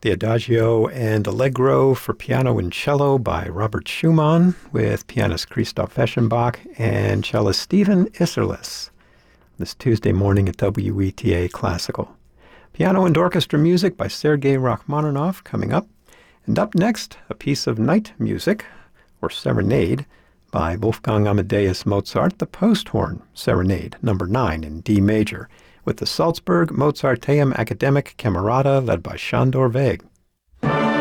the Adagio and Allegro for piano and cello by Robert Schumann with pianist Christoph Eschenbach and cellist Stephen Isserlis. This Tuesday morning at WETA Classical. Piano and orchestra music by Sergei Rachmaninoff coming up. And up next, a piece of night music, or serenade, by Wolfgang Amadeus Mozart, the Posthorn Serenade, number 9 in D major, with the Salzburg Mozarteum Academic Camerata led by Sándor Vég.